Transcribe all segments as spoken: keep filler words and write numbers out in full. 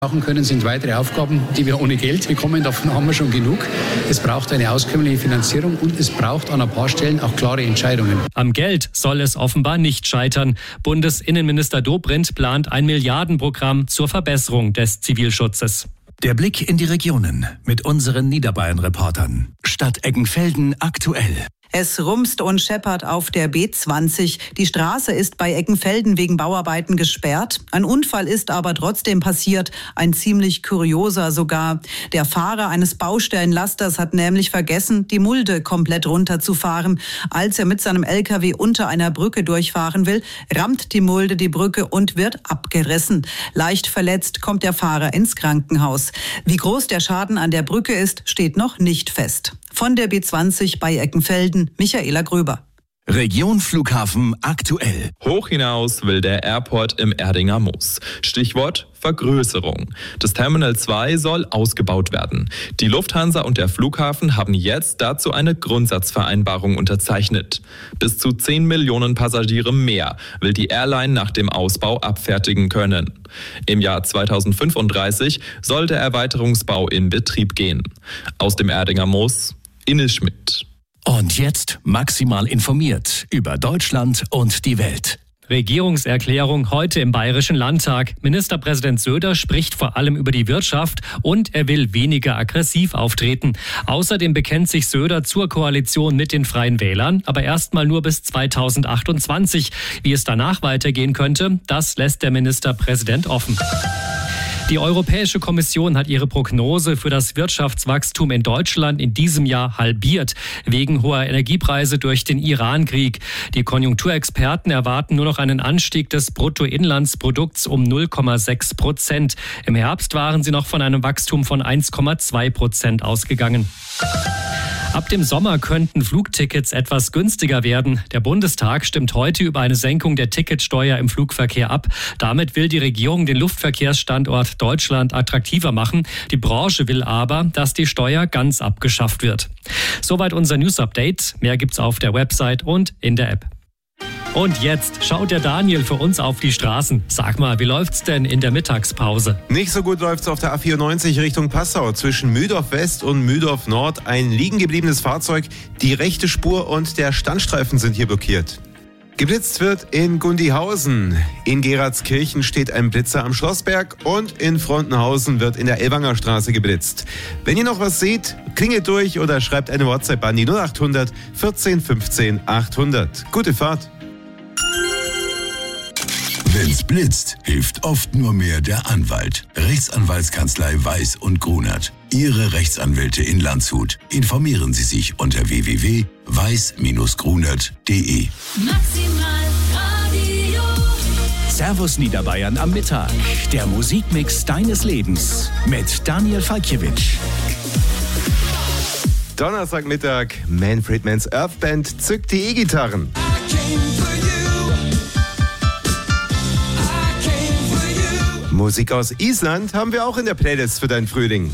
Machen können, sind weitere Aufgaben, die wir ohne Geld bekommen. Davon haben wir schon genug. Es braucht eine auskömmliche Finanzierung und es braucht an ein paar Stellen auch klare Entscheidungen. Am Geld soll es offenbar nicht scheitern. Bundesinnenminister Dobrindt plant ein Milliardenprogramm zur Verbesserung des Zivilschutzes. Der Blick in die Regionen mit unseren Niederbayern-Reportern. Stadt Eggenfelden aktuell. Es rumst und scheppert auf der B zwanzig. Die Straße ist bei Eggenfelden wegen Bauarbeiten gesperrt. Ein Unfall ist aber trotzdem passiert, ein ziemlich kurioser sogar. Der Fahrer eines Baustellenlasters hat nämlich vergessen, die Mulde komplett runterzufahren. Als er mit seinem L K W unter einer Brücke durchfahren will, rammt die Mulde die Brücke und wird abgerissen. Leicht verletzt kommt der Fahrer ins Krankenhaus. Wie groß der Schaden an der Brücke ist, steht noch nicht fest. Von der B zwanzig bei Eggenfelden, Michaela Gröber. Region Flughafen aktuell. Hoch hinaus will der Airport im Erdinger Moos. Stichwort Vergrößerung. Das Terminal zwei soll ausgebaut werden. Die Lufthansa und der Flughafen haben jetzt dazu eine Grundsatzvereinbarung unterzeichnet. Bis zu zehn Millionen Passagiere mehr will die Airline nach dem Ausbau abfertigen können. Im Jahr zweitausendfünfunddreißig soll der Erweiterungsbau in Betrieb gehen. Aus dem Erdinger Moos, Ines Schmidt. Und jetzt maximal informiert über Deutschland und die Welt. Regierungserklärung heute im Bayerischen Landtag. Ministerpräsident Söder spricht vor allem über die Wirtschaft und er will weniger aggressiv auftreten. Außerdem bekennt sich Söder zur Koalition mit den Freien Wählern, aber erstmal nur bis zweitausendachtundzwanzig. Wie es danach weitergehen könnte, das lässt der Ministerpräsident offen. Die Europäische Kommission hat ihre Prognose für das Wirtschaftswachstum in Deutschland in diesem Jahr halbiert, wegen hoher Energiepreise durch den Iran-Krieg. Die Konjunkturexperten erwarten nur noch einen Anstieg des Bruttoinlandsprodukts um null Komma sechs Prozent. Im Herbst waren sie noch von einem Wachstum von eins Komma zwei Prozent ausgegangen. Ab dem Sommer könnten Flugtickets etwas günstiger werden. Der Bundestag stimmt heute über eine Senkung der Ticketsteuer im Flugverkehr ab. Damit will die Regierung den Luftverkehrsstandort Deutschland attraktiver machen. Die Branche will aber, dass die Steuer ganz abgeschafft wird. Soweit unser News-Update. Mehr gibt's auf der Website und in der App. Und jetzt schaut der Daniel für uns auf die Straßen. Sag mal, wie läuft's denn in der Mittagspause? Nicht so gut läuft's auf der A vierundneunzig Richtung Passau. Zwischen Mühldorf West und Mühldorf Nord ein liegen gebliebenes Fahrzeug. Die rechte Spur und der Standstreifen sind hier blockiert. Geblitzt wird in Gundihausen. In Geratskirchen steht ein Blitzer am Schlossberg und in Frontenhausen wird in der Ellwanger Straße geblitzt. Wenn ihr noch was seht, klingelt durch oder schreibt eine WhatsApp an die null achthundert vierzehn fünfzehn achthundert. Gute Fahrt! Wenn's blitzt, hilft oft nur mehr der Anwalt. Rechtsanwaltskanzlei Weiß und Grunert. Ihre Rechtsanwälte in Landshut. Informieren Sie sich unter w w w punkt weiß Bindestrich grunert punkt d e. Maximal Radio. Servus Niederbayern am Mittag. Der Musikmix deines Lebens mit Daniel Falkiewicz. Donnerstagmittag, Manfred Manns Earth Band zückt die E-Gitarren. Musik aus Island haben wir auch in der Playlist für deinen Frühling.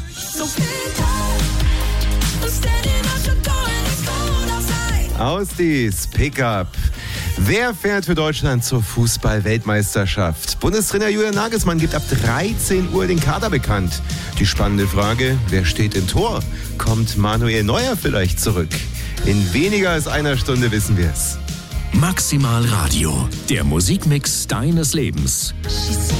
Aus dies Pickup. Wer fährt für Deutschland zur Fußball-Weltmeisterschaft? Bundestrainer Julian Nagelsmann gibt ab dreizehn Uhr den Kader bekannt. Die spannende Frage, wer steht im Tor? Kommt Manuel Neuer vielleicht zurück? In weniger als einer Stunde wissen wir es. Maximal Radio, der Musikmix deines Lebens.